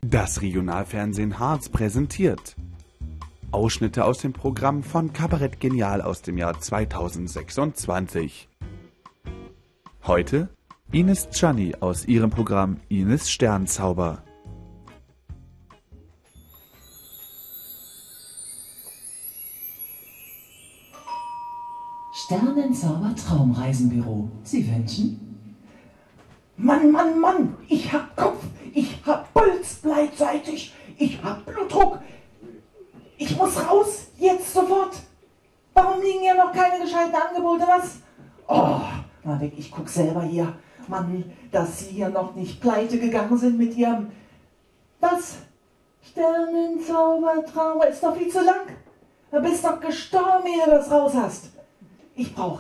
Das Regionalfernsehen Harz präsentiert Ausschnitte aus dem Programm von Kabarett Genial aus dem Jahr 2026. Heute Ines Tschanni aus ihrem Programm Ines Sternzauber. Sternenzauber Traumreisenbüro. Sie wünschen? Mann, Mann, Mann, ich hab Kopf, ich hab Puls gleichzeitig, ich hab Blutdruck. Ich muss raus, jetzt sofort. Warum liegen hier noch keine gescheiten Angebote, was? Oh, na weg, ich guck selber hier. Mann, dass Sie hier noch nicht pleite gegangen sind mit Ihrem... Was? Sternenzaubertraum, ist doch viel zu lang. Du bist doch gestorben, ehe du das raus hast. Ich brauche